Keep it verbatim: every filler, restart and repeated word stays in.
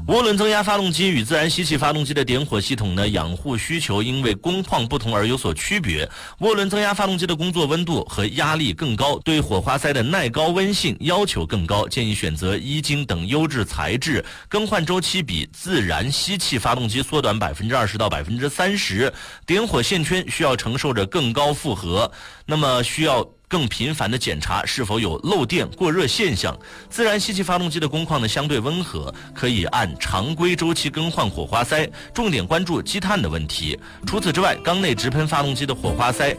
涡轮增压发动机与自然吸气发动机的点火系统呢，养护需求因为工况不同而有所区别。涡轮增压发动机的工作温度和压力更高，对火花塞的耐高温性要求更高，建议选择一晶等优质材质，更换周期比自然吸气发动机缩短百分之二十到百分之三十，点火线圈需要承受着更高负荷，那么需要更频繁的检查是否有漏电过热现象。自然吸气发动机的工况呢相对温和，可以按常规周期更换火花塞，重点关注积碳的问题。除此之外，缸内直喷发动机的火花塞